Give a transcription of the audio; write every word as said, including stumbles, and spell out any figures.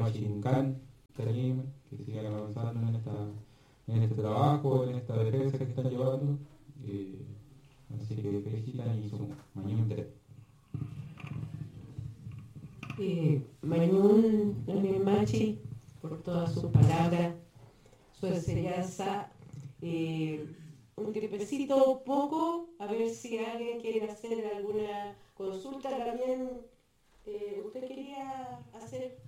Machincan, Karim, que sigan avanzando en, esta, en este trabajo, en esta defensa que están llevando. Eh, así que felicitan y sumo. Mañana tres. Eh, Mañún, también Machi, por todas sus palabras, su enseñanza. Eh, un tiempecito poco, a ver si alguien quiere hacer alguna consulta también. Eh, ¿Usted quería hacer